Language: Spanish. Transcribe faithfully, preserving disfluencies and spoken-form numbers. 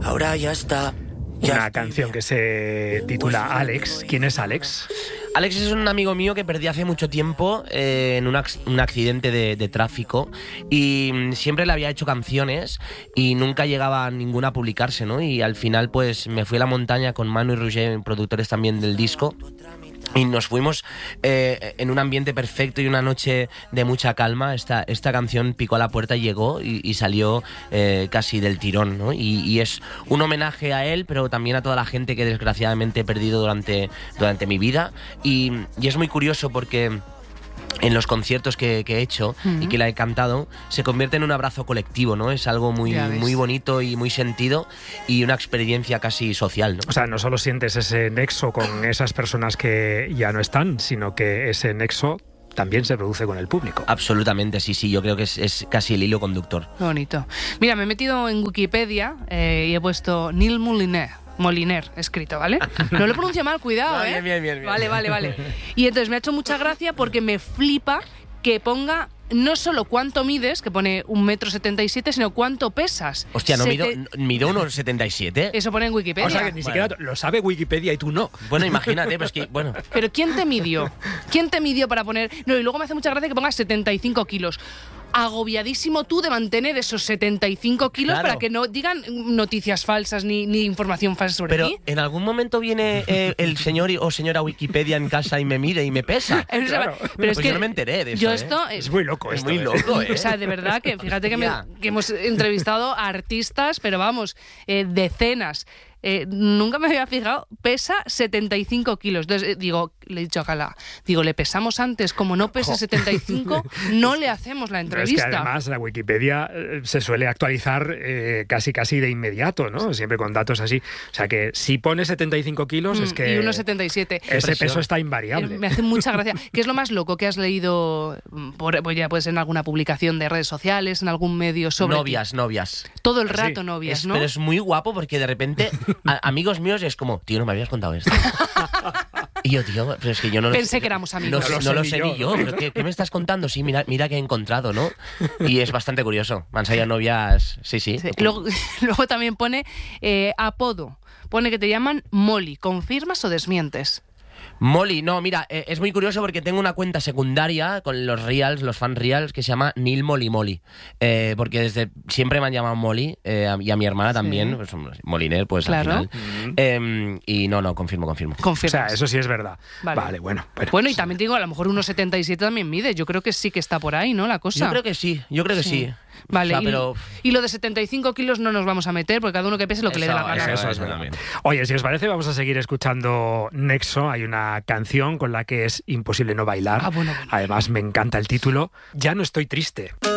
ahora ya está. Ya Una estoy canción bien. que se titula Alex. ¿Quién es Alex? Alex es un amigo mío que perdí hace mucho tiempo eh, en un, ac- un accidente de, de tráfico y mm, siempre le había hecho canciones y nunca llegaba ninguna a publicarse, ¿no? Y al final pues me fui a la montaña con Manu y Roger, productores también del disco. Y nos fuimos eh, en un ambiente perfecto y una noche de mucha calma. Esta, esta canción picó a la puerta y llegó y, y salió eh, casi del tirón, ¿no? Y, y es un homenaje a él, pero también a toda la gente que desgraciadamente he perdido durante, durante mi vida. Y, y es muy curioso porque en los conciertos que, que he hecho uh-huh. y que la he cantado, se convierte en un abrazo colectivo, ¿no? Es algo muy, muy bonito y muy sentido y una experiencia casi social, ¿no? O sea, no solo sientes ese nexo con esas personas que ya no están, sino que ese nexo también se produce con el público. Absolutamente, sí, sí, yo creo que es, es casi el hilo conductor. Qué bonito. Mira, me he metido en Wikipedia eh, y he puesto Neil Moliner. Moliner, escrito, ¿vale? No lo pronuncio mal, cuidado, no, ¿eh? Bien, bien, bien, bien. Vale, vale, vale. Y entonces me ha hecho mucha gracia porque me flipa que ponga no solo cuánto mides, que pone un metro setenta y siete, sino cuánto pesas. Hostia, ¿no Sete... mido, mido unos setenta y siete? Eso pone en Wikipedia. O sea, que ni siquiera bueno. lo sabe Wikipedia y tú no. Bueno, imagínate, pues que, bueno. Pero ¿quién te midió? ¿Quién te midió para poner...? No, y luego me hace mucha gracia que pongas setenta y cinco kilos. Agobiadísimo tú de mantener esos setenta y cinco kilos claro. para que no digan noticias falsas ni, ni información falsa sobre Pero ti. Pero en algún momento viene eh, el señor o señora Wikipedia en casa y me mide y me pesa. Claro. Pero pues es que yo no me enteré de eso. Yo ¿eh? esto es muy loco. Es esto, muy ¿eh? loco, ¿eh? O sea, de verdad que fíjate que, me, que hemos entrevistado a artistas, pero vamos, eh, decenas. Eh, nunca me había fijado, pesa setenta y cinco kilos. Entonces, eh, digo, le he dicho a Cala, digo, le pesamos antes, como no pesa setenta y cinco, no le hacemos la entrevista. Pero es que además la Wikipedia eh, se suele actualizar eh, casi casi de inmediato, ¿no? Siempre con datos así. O sea que si pone setenta y cinco kilos mm, es que... Y unos setenta y siete. Ese peso está invariable. Eh, me hace mucha gracia. ¿Qué es lo más loco que has leído, por, pues ya pues en alguna publicación de redes sociales, en algún medio sobre Novias, ti? novias. Todo el rato sí. novias, es, ¿no? Pero es muy guapo porque de repente a, amigos míos es como, tío, no me habías contado esto. Y yo, tío, pero es que yo no... Pensé que éramos amigos. No, no, no lo sé ni yo. ¿Pero qué, ¿Qué me estás contando? Sí, mira, mira que he encontrado, ¿no? Y es bastante curioso. Me han salido novias... Sí, sí. sí. Luego, luego también pone eh, apodo. Pone que te llaman Molly. ¿Confirmas o desmientes? Molly, no, mira, eh, es muy curioso porque tengo una cuenta secundaria con los reals, los fan reals, que se llama Neil Molly Molly. Eh, porque desde siempre me han llamado Molly, eh, y a mi hermana también, sí. pues, Moliner, pues claro. al final. Mm-hmm. Eh, y no, no, confirmo, confirmo. Confirmas. O sea, eso sí es verdad. Vale, vale bueno. Pero, bueno, y también te digo, a lo mejor unos setenta y siete también mide. Yo creo que sí que está por ahí, ¿no? La cosa. Yo creo que sí, yo creo que sí. sí. Vale, o sea, y, pero... y lo de setenta y cinco kilos no nos vamos a meter porque cada uno que pese lo que eso, le dé la gana. Eso, eso es verdad. Oye, si os parece, vamos a seguir escuchando Nexo. Hay una canción con la que es imposible no bailar. Ah, bueno, bueno. Además, me encanta el título. Ya no estoy triste.